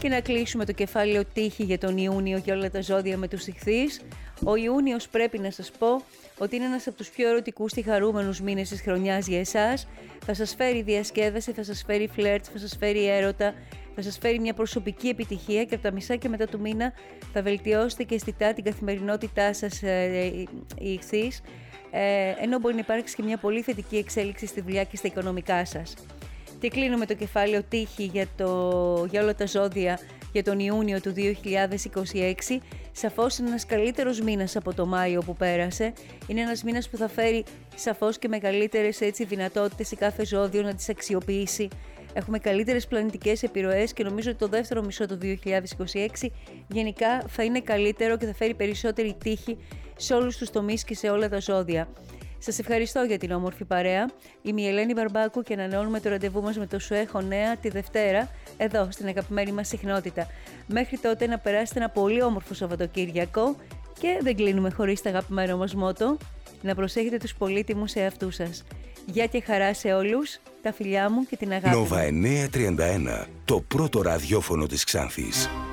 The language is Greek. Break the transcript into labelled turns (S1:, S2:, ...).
S1: Και να κλείσουμε το κεφάλαιο τύχη για τον Ιούνιο και όλα τα ζώδια με τους Ιχθύς. Ο Ιούνιος, πρέπει να σας πω ότι είναι ένας από τους πιο ερωτικούς και χαρούμενους μήνες της χρονιάς για εσάς. Θα σας φέρει διασκέδαση, θα σας φέρει φλερτ, θα σας φέρει έρωτα, θα σας φέρει μια προσωπική επιτυχία και από τα μισά και μετά του μήνα θα βελτιώσετε και αισθητά την καθημερινότητά σας οι Ιχθύς, ενώ μπορεί να υπάρξει και μια πολύ θετική εξέλιξη στη δουλειά και στα οικονομικά σας. Και κλείνουμε το κεφάλαιο τύχη για όλα τα ζώδια για τον Ιούνιο του 2026. Σαφώς είναι ένας καλύτερος μήνας από το Μάιο που πέρασε. Είναι ένας μήνας που θα φέρει σαφώς και μεγαλύτερες δυνατότητες σε κάθε ζώδιο να τις αξιοποιήσει. Έχουμε καλύτερες πλανητικές επιρροές και νομίζω ότι το δεύτερο μισό του 2026 γενικά θα είναι καλύτερο και θα φέρει περισσότερη τύχη σε όλους τους τομείς και σε όλα τα ζώδια. Σας ευχαριστώ για την όμορφη παρέα. Είμαι η Ελένη Μπαρμπάκου και ανανεώνουμε το ραντεβού μας με το Σου Έχω Νέα τη Δευτέρα, εδώ στην αγαπημένη μας συχνότητα. Μέχρι τότε να περάσετε ένα πολύ όμορφο Σαββατοκύριακο και δεν κλείνουμε χωρίς το αγαπημένο μας μότο, να προσέχετε τους πολύτιμους εαυτούς σας. Γεια και χαρά σε όλους, τα φιλιά μου και την αγάπη μου.
S2: Nova 931, το πρώτο ραδιόφωνο της Ξάνθης.